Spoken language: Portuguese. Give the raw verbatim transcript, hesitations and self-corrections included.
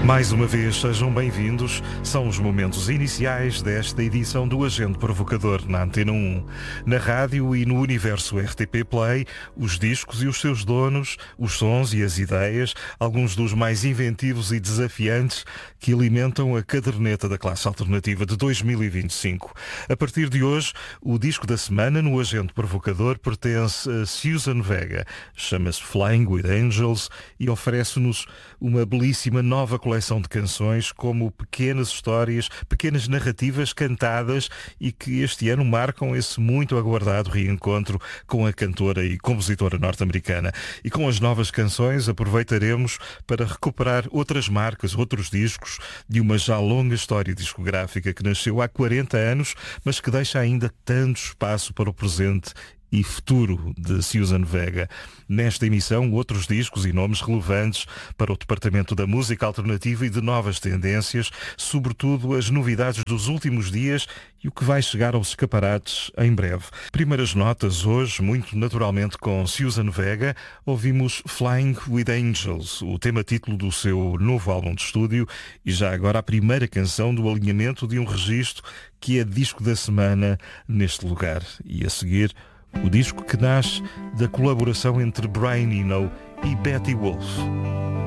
Mais uma vez, sejam bem-vindos. São os momentos iniciais desta edição do Agente Provocador na Antena um. Na rádio e no universo R T P Play, os discos e os seus donos, os sons e as ideias, alguns dos mais inventivos e desafiantes que alimentam a caderneta da classe alternativa de dois mil e vinte e cinco. A partir de hoje, o disco da semana no Agente Provocador pertence a Suzanne Vega. Chama-se Flying with Angels e oferece-nos uma belíssima nova coleção coleção de canções como pequenas histórias, pequenas narrativas cantadas e que este ano marcam esse muito aguardado reencontro com a cantora e compositora norte-americana. E com as novas canções aproveitaremos para recuperar outras marcas, outros discos de uma já longa história discográfica que nasceu há quarenta anos, mas que deixa ainda tanto espaço para o presente e futuro de Suzanne Vega. Nesta emissão, outros discos e nomes relevantes para o departamento da música alternativa e de novas tendências, sobretudo as novidades dos últimos dias e o que vai chegar aos escaparates em breve. Primeiras notas hoje, muito naturalmente com Suzanne Vega, ouvimos Flying with Angels, o tema-título do seu novo álbum de estúdio e já agora a primeira canção do alinhamento de um registro que é disco da semana neste lugar. E a seguir, o disco que nasce da colaboração entre Brian Eno e Betty Wolf.